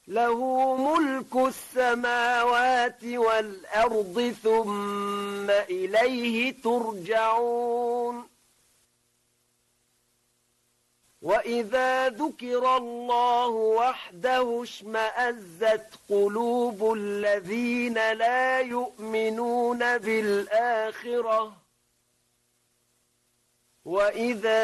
له ملك السماوات والأرض ثم إليه ترجعون وإذا ذكر الله وحده اشمأزت قلوب الذين لا يؤمنون بالآخرة وإذا